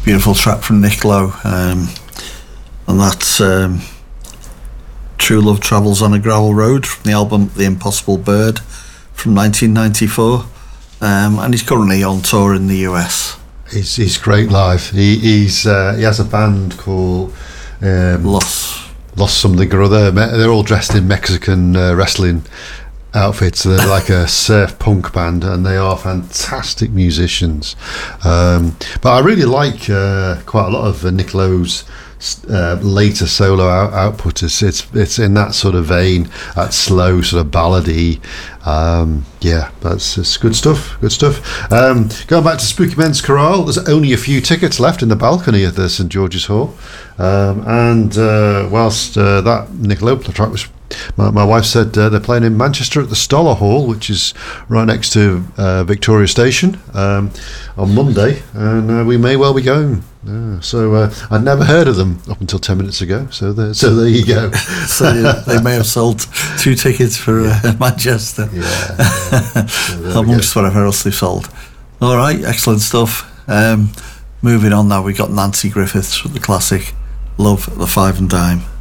Beautiful track from Nick Lowe, and that's True Love Travels on a Gravel Road from the album The Impossible Bird from 1994, and he's currently on tour in the US. He's great live. He has a band called Los something or other. They're all dressed in Mexican wrestling outfits. They're like a surf punk band, and they are fantastic musicians. But I really like quite a lot of Nick Lowe's later solo output. It's in that sort of vein, that slow sort of ballady. It's good stuff. Going back to Spooky Men's Chorale, there's only a few tickets left in the balcony of the St George's Hall, whilst that Nick Lowe track was, my wife said they're playing in Manchester at the Stoller Hall, which is right next to Victoria Station, on Monday, and we may well be going. So I'd never heard of them up until 10 minutes ago. So there you go. So they may have sold 2 tickets for Manchester. So amongst whatever else they've sold. All right, excellent stuff. Moving on now, we got Nancy Griffiths with the classic "Love at the Five and Dime."